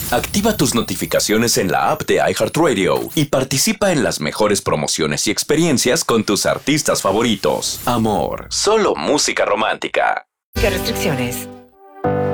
Activa tus notificaciones en la app de iHeartRadio y participa en las mejores promociones y experiencias con tus artistas favoritos. Amor, solo música romántica. ¿Qué restricciones?